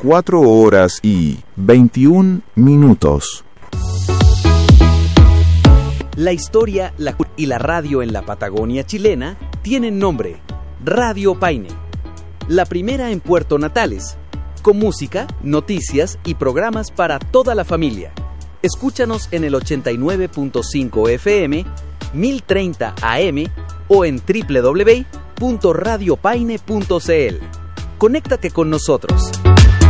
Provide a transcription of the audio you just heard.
4:21. La historia y la radio en la Patagonia chilena tienen nombre: Radio Paine. La primera en Puerto Natales, con música, noticias y programas para toda la familia. Escúchanos en el 89.5 FM, 1030 AM o en www.radiopaine.cl. Conéctate con nosotros.